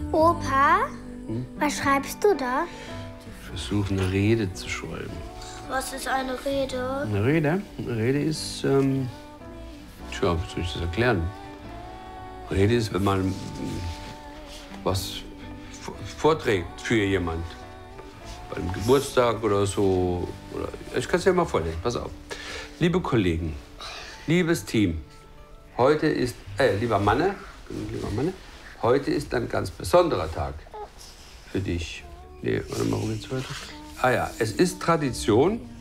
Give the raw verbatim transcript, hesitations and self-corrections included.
Opa, hm? Was schreibst du da? Ich versuche, eine Rede zu schreiben. Was ist eine Rede? Eine Rede? Eine Rede ist, ähm, tja, wie soll ich das erklären? Rede ist, wenn man was vorträgt für jemand. Bei einem Geburtstag oder so. Oder, ich kann es dir mal vorlesen, pass auf. Liebe Kollegen, liebes Team, heute ist, äh, lieber Manne, lieber Manne, heute ist ein ganz besonderer Tag für dich. Nee, warte mal, wo geht's weiter? Ah ja, es ist Tradition,